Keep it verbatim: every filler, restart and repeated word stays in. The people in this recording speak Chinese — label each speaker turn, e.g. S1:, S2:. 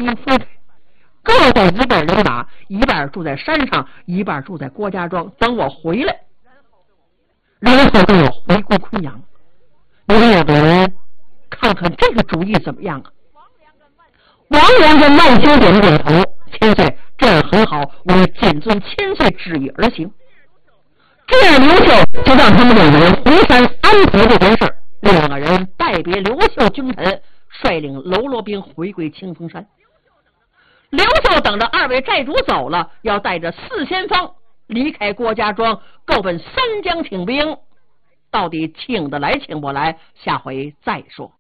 S1: 兵分开，各带一半人马，一半住在山上，一半住在郭家庄，等我回来，然后跟我回归昆阳。你们有的人看看这个主意怎么样啊？王良跟麦修点点头，千岁，这样很好，我谨遵千岁旨意而行。这样刘秀就让他们两个人回山安抚这件事，两个人拜别刘秀君臣，率领喽啰兵回归清风山。刘秀等着二位寨主走了，要带着四先锋离开郭家庄，够奔三江请兵。到底请得来请不来，下回再说。